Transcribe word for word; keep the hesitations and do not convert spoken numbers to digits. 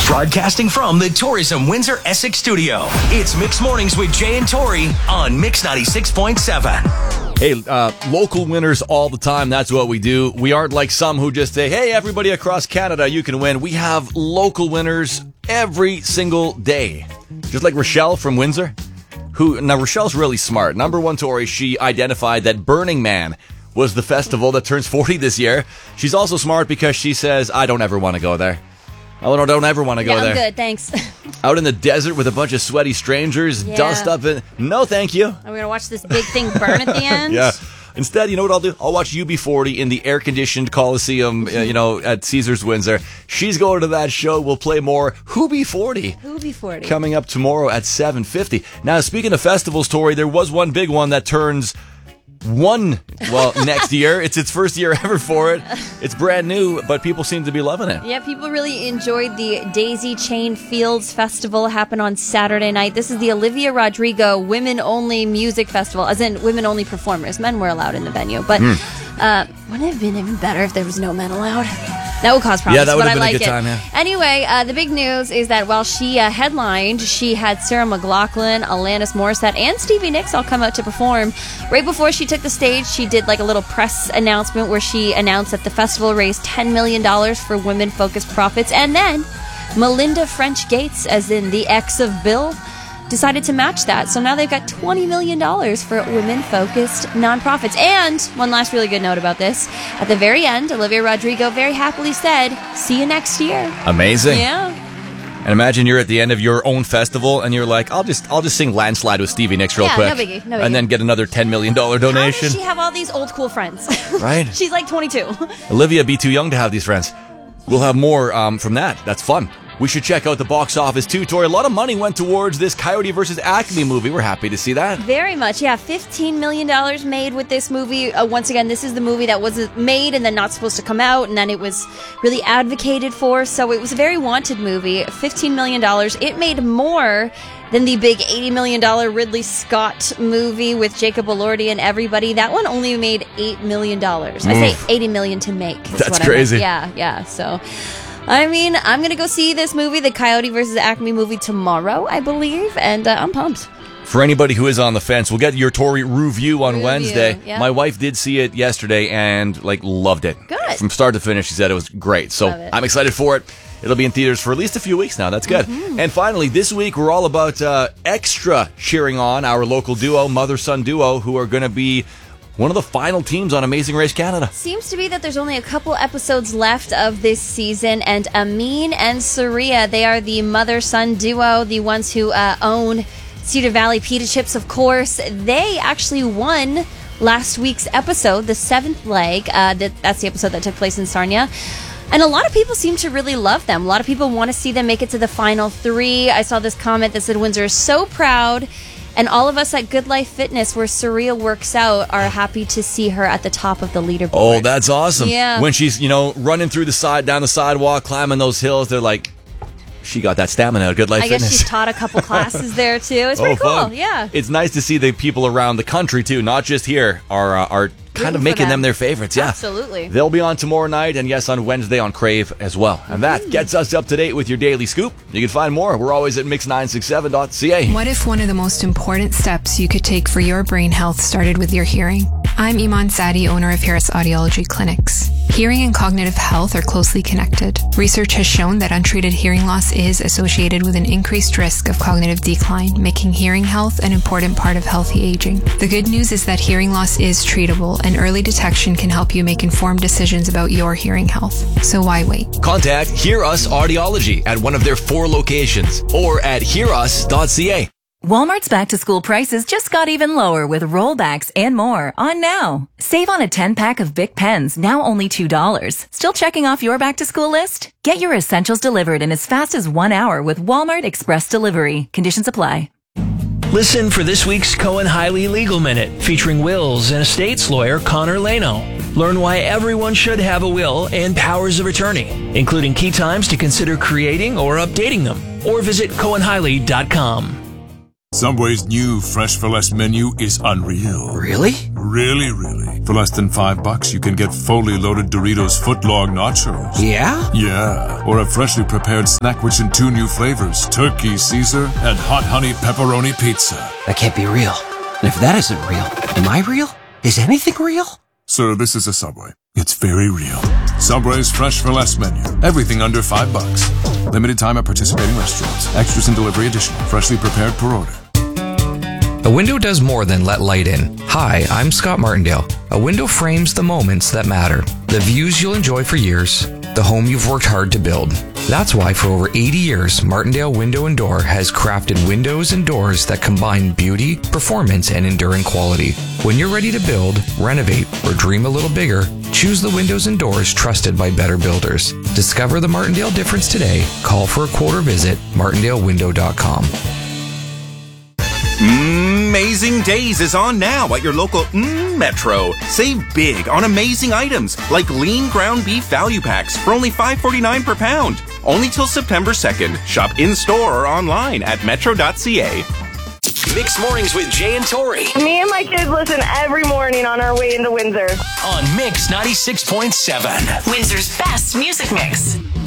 Broadcasting from the Tourism Windsor Essex studio, it's Mix Mornings with Jay and Tori on Mix ninety-six point seven. Hey, uh, local winners all the time. That's what we do. We aren't like some who just say, hey, everybody across Canada, you can win. We have local winners every single day. Just like Rochelle from Windsor, who, now Rochelle's really smart. Number one, Tori, she identified that Burning Man was the festival that turns forty this year. She's also smart because she says, I don't ever want to go there. I don't, don't ever want to go yeah, I'm there. good, thanks. Out in the desert with a bunch of sweaty strangers, Yeah. dust up in... No, thank you. Are we going to watch this big thing burn at the end? Yeah. Instead, you know what I'll do? I'll watch U B forty in the air-conditioned Coliseum, uh, you know, at Caesars Windsor. She's going to that show. We'll play more U B forty. U B forty. Coming up tomorrow at seven fifty. Now, speaking of festivals, Tori, there was one big one that turns one, well, next year. It's its first year ever for it. It's brand new, but people seem to be loving it. Yeah, people really enjoyed the Daisy Chain Fields Festival. Happened on Saturday night. This is the Olivia Rodrigo Women-Only Music Festival, as in women-only performers. Men were allowed in the venue, but mm. uh, wouldn't it have been even better if there was no men allowed? That would cause problems. Yeah, that would but have been I like a good it. time, yeah. Anyway, uh, the big news is that while she uh, headlined, she had Sarah McLachlan, Alanis Morissette, and Stevie Nicks all come out to perform. Right before she took the stage, she did like a little press announcement where she announced that the festival raised ten million dollars for women-focused profits. And then Melinda French Gates, as in the ex of Bill, decided to match that. So now they've got twenty million dollars for women-focused nonprofits. And one last really good note about this. At the very end, Olivia Rodrigo very happily said, see you next year. Amazing. Yeah. And imagine you're at the end of your own festival and you're like, I'll just I'll just sing Landslide with Stevie Nicks real yeah, quick. no biggie, no biggie. And then get another ten million dollars donation. How does she have all these old cool friends? Right. She's like twenty-two. Olivia, be too young to have these friends. We'll have more um, from that. That's fun. We should check out the box office too, Tori. A lot of money went towards this Coyote versus Acme movie. We're happy to see that. Very much, yeah. fifteen million dollars made with this movie. Uh, once again, this is the movie that was made and then not supposed to come out, and then it was really advocated for. So it was a very wanted movie. fifteen million dollars. It made more than the big eighty million dollars Ridley Scott movie with Jacob Elordi and everybody. That one only made eight million dollars. I say eighty million dollars to make. That's what crazy. I yeah, yeah. So... I mean, I'm going to go see this movie, the Coyote versus Acme movie, tomorrow, I believe, and uh, I'm pumped. For anybody who is on the fence, we'll get your Tori review on Review, Wednesday. yeah. My wife did see it yesterday and, like, loved it. Good. From start to finish, she said it was great. So Love it. I'm excited for it. It'll be in theaters for at least a few weeks now. That's good. Mm-hmm. And finally, this week, we're all about uh, extra cheering on our local duo, mother-son duo, who are going to be one of the final teams on Amazing Race Canada. Seems to be that there's only a couple episodes left of this season, and Amin and Saria, they are the mother-son duo, the ones who uh, own Cedar Valley Pita Chips, of course. They actually won last week's episode, the seventh leg. Uh, that, that's the episode that took place in Sarnia. And a lot of people seem to really love them. A lot of people want to see them make it to the final three. I saw this comment that said, Windsor is so proud. And all of us at Good Life Fitness, where Surreal works out, are happy to see her at the top of the leaderboard. Oh, that's awesome. Yeah. When she's, you know, running through the side, down the sidewalk, climbing those hills, they're like, she got that stamina at Good Life I guess Fitness. she's taught a couple classes there, too. It's pretty oh, cool, fun. yeah. It's nice to see the people around the country, too, not just here, are uh, are kind Rooting of for making them. them. their favorites. Yeah, Absolutely. They'll be on tomorrow night, and yes, on Wednesday on Crave as well. And that gets us up to date with your daily scoop. You can find more. We're always at mix nine six seven dot c a. What if one of the most important steps you could take for your brain health started with your hearing? I'm Iman Sadi, owner of Harris Audiology Clinics. Hearing and cognitive health are closely connected. Research has shown that untreated hearing loss is associated with an increased risk of cognitive decline, making hearing health an important part of healthy aging. The good news is that hearing loss is treatable, and early detection can help you make informed decisions about your hearing health. So why wait? Contact Hear Us Audiology at one of their four locations or at hear us dot c a. Walmart's back-to-school prices just got even lower with rollbacks and more on now. Save on a ten-pack of Bic pens, now only two dollars. Still checking off your back-to-school list? Get your essentials delivered in as fast as one hour with Walmart Express Delivery. Conditions apply. Listen for this week's Cohen Hiley Legal Minute, featuring wills and estates lawyer Connor Leno. Learn why everyone should have a will and powers of attorney, including key times to consider creating or updating them. Or visit cohen hiley dot com. Subway's new Fresh for Less menu is unreal. Really? Really, really. For less than five bucks, you can get fully loaded Doritos footlong nachos. Yeah? Yeah. Or a freshly prepared snack rich in two new flavors, Turkey Caesar and Hot Honey Pepperoni Pizza. That can't be real. And if that isn't real, am I real? Is anything real? Sir, this is a Subway. It's very real. Subway's Fresh for Less menu. Everything under five bucks. Limited time at participating restaurants. Extras and delivery additional. Freshly prepared per order. A window does more than let light in. Hi, I'm Scott Martindale. A window frames the moments that matter. The views you'll enjoy for years. The home you've worked hard to build. That's why for over eighty years, Martindale Window and Door has crafted windows and doors that combine beauty, performance, and enduring quality. When you're ready to build, renovate, or dream a little bigger, choose the windows and doors trusted by better builders. Discover the Martindale difference today. Call for a quote or visit martindale window dot com. Amazing Days is on now at your local mm, Metro. Save big on amazing items like lean ground beef value packs for only five forty-nine per pound. Only till September second. Shop in-store or online at metro dot c a. Mixed Mornings with Jay and Tori. Me and my kids listen every morning on our way into Windsor. On Mix ninety-six point seven. Windsor's best music mix.